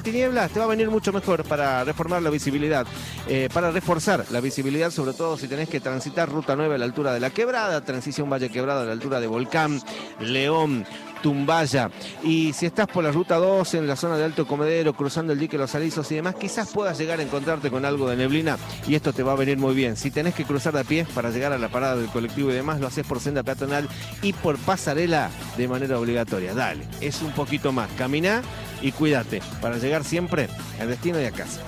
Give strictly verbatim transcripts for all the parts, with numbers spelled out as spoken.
tinieblas te va a venir mucho mejor para reformar la visibilidad, eh, para reforzar la visibilidad, sobre todo si tenés que transitar Ruta nueve a la altura de La Quebrada, transición Valle Quebrado a la altura de Volcán, León, Tumbaya. Y si estás por la ruta dos en la zona de Alto Comedero, cruzando el dique Los Alisos y demás, quizás puedas llegar a encontrarte con algo de neblina y esto te va a venir muy bien. Si tenés que cruzar de a pie para llegar a la parada del colectivo y demás, lo haces por senda peatonal y por pasarela de manera obligatoria. Dale, es un poquito más. Caminá y cuídate para llegar siempre al destino y a casa.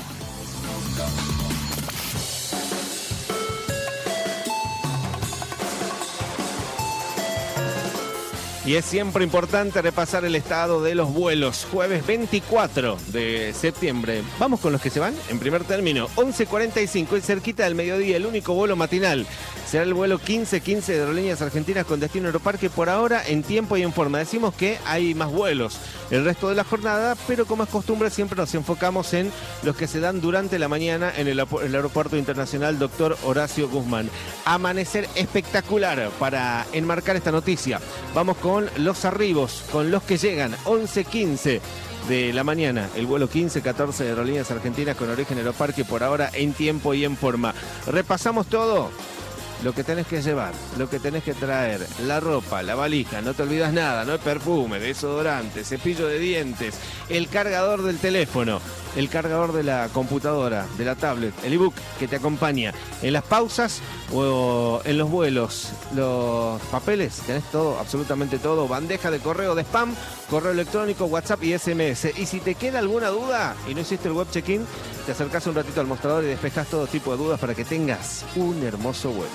Y es siempre importante repasar el estado de los vuelos. Jueves veinticuatro de septiembre. Vamos con los que se van. En primer término, once cuarenta y cinco, es cerquita del mediodía, el único vuelo matinal. Será el vuelo quince quince de Aerolíneas Argentinas con destino Aeroparque, por ahora en tiempo y en forma. Decimos que hay más vuelos el resto de la jornada, pero como es costumbre siempre nos enfocamos en los que se dan durante la mañana en el, el Aeropuerto Internacional Doctor Horacio Guzmán. Amanecer espectacular para enmarcar esta noticia. Vamos con con los arribos, con los que llegan, once quince de la mañana, el vuelo quince catorce de Aerolíneas Argentinas con origen Aeroparque, por ahora en tiempo y en forma. Repasamos todo, lo que tenés que llevar, lo que tenés que traer, la ropa, la valija, no te olvidas nada, no hay perfume, desodorante, cepillo de dientes, el cargador del teléfono, el cargador de la computadora, de la tablet, el ebook que te acompaña en las pausas o en los vuelos, los papeles, tenés todo, absolutamente todo, bandeja de correo de spam, correo electrónico, WhatsApp y S M S. Y si te queda alguna duda y no hiciste el web check-in, te acercás un ratito al mostrador y despejás todo tipo de dudas para que tengas un hermoso vuelo.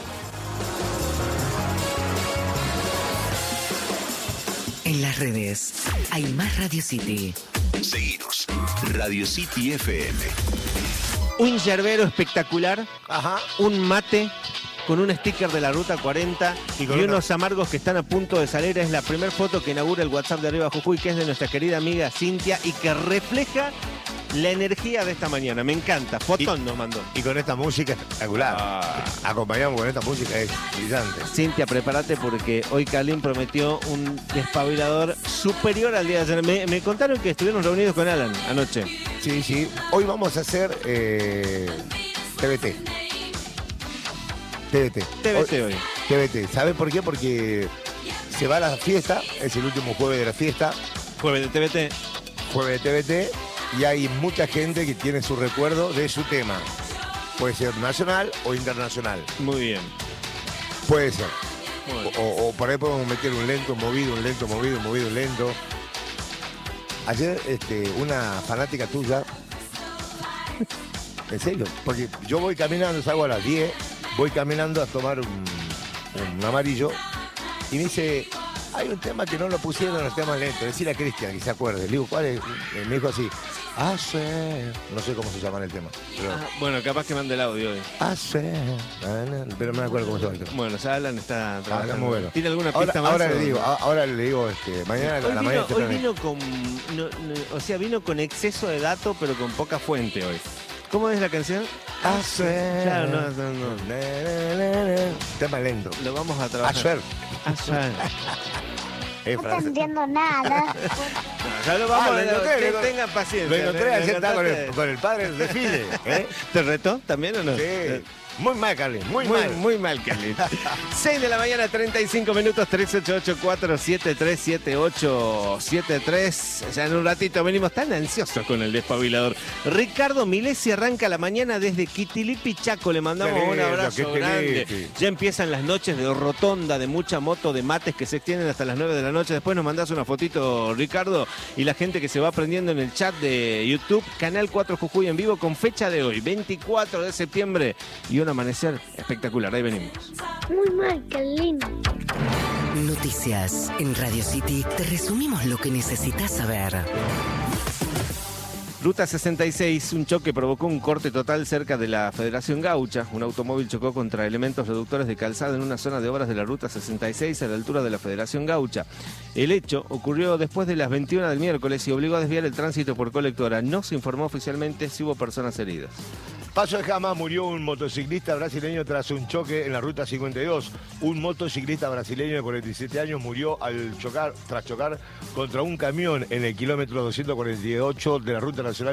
En las redes hay más Radio City. Seguinos, Radio City F M. Un yerbero espectacular, Ajá. un mate con un sticker de la Ruta cuarenta y, y unos amargos que están a punto de salir. Es la primera foto que inaugura el WhatsApp de Arriba Jujuy, que es de nuestra querida amiga Cintia y que refleja la energía de esta mañana. Me encanta. Fotón y, nos mandó. Y con esta música espectacular. Ah. Acompañamos con esta música, es brillante. Cintia, prepárate porque hoy Carlín prometió un despabilador superior al día de ayer. Me, me contaron que estuvieron reunidos con Alan anoche. Sí, sí. Hoy vamos a hacer eh, T V T. T V T. T V T hoy. hoy. T V T. ¿Saben por qué? Porque se va a la fiesta, es el último jueves de la fiesta. Jueves de T V T. Jueves de T V T. Y hay mucha gente que tiene su recuerdo de su tema. Puede ser nacional o internacional. Muy bien. Puede ser. O, o, o por ahí podemos meter un lento, movido, un lento, movido, un movido, un lento. Ayer este, una fanática tuya, en serio, porque yo voy caminando, salgo a las diez, voy caminando a tomar un, un amarillo y me dice, hay un tema que no lo pusieron en los temas lentos, decirle a Cristian que se acuerde. Le digo, ¿cuál es? Me dijo así, hace, no sé cómo se llama el tema. Pero... Ah, bueno, capaz que mande el audio hoy. Hace, pero no me acuerdo cómo se llama el tema. Bueno, ya Alan está trabajando. Ah, muy bueno. ¿Tiene alguna pista ahora, más? Ahora o... le digo, ahora le digo, este, mañana hoy a la vino, mañana. Hoy vino con, no, no, o sea, vino con exceso de dato, pero con poca fuente hoy. ¿Cómo es la canción? Hace. Claro, no, no, no. Tema lento. Lo vamos a trabajar. Ayer. Ayer. No te entiendo nada. No, ya lo vamos ah, a ver. Que Lo tengan paciencia. Lo encontré ayer, está con el, con el padre del desfile. ¿eh? ¿Te retó también o no? Sí. Muy mal, Carly, muy, muy mal. Muy mal, Carly. seis de la mañana, treinta y cinco minutos, tres ocho ocho cuatro siete tres siete ocho siete tres. Ya en un ratito venimos tan ansiosos con el despabilador. Ricardo Milesi arranca la mañana desde Quitilipi, Chaco. Le mandamos lindo, un abrazo grande. Ya empiezan las noches de rotonda, de mucha moto, de mates que se extienden hasta las nueve de la noche. Después nos mandás una fotito, Ricardo, y la gente que se va aprendiendo en el chat de YouTube, Canal cuatro Jujuy en vivo con fecha de hoy, veinticuatro de septiembre, y un amanecer espectacular. Ahí venimos. Muy mal, qué lindo. Noticias en Radio City. Te resumimos lo que necesitas saber. Ruta sesenta y seis, un choque provocó un corte total cerca de la Federación Gaucha. Un automóvil chocó contra elementos reductores de calzada en una zona de obras de la Ruta sesenta y seis a la altura de la Federación Gaucha. El hecho ocurrió después de las veintiuna del miércoles y obligó a desviar el tránsito por colectora. No se informó oficialmente si hubo personas heridas. Paso de Jama, murió un motociclista brasileño tras un choque en la Ruta cincuenta y dos. Un motociclista brasileño de cuarenta y siete años murió al chocar, tras chocar contra un camión en el kilómetro doscientos cuarenta y ocho de la Ruta Nacional